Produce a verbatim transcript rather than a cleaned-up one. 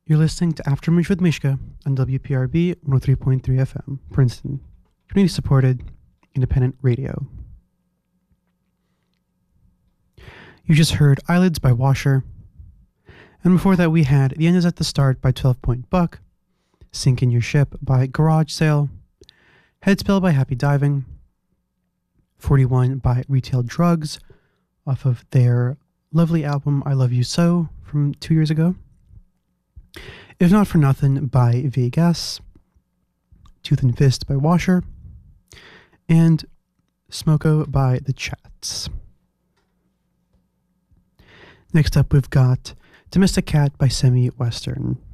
You're listening to Aftermath with Mishka on W P R B one oh three point three F M, Princeton, community-supported, independent radio. You just heard Eyelids by Washer, and before that we had The End Is At The Start by twelve Point Buck, Sink In Your Ship by Garage Sale, Headspell by Happy Diving, forty-one by Retail Drugs, off of their lovely album I Love You So from two years ago, If Not For Nothing by Vegas, Tooth and Fist by Washer, and Smoko by The Chats. Next up we've got Domestic Cat by Semi-Western.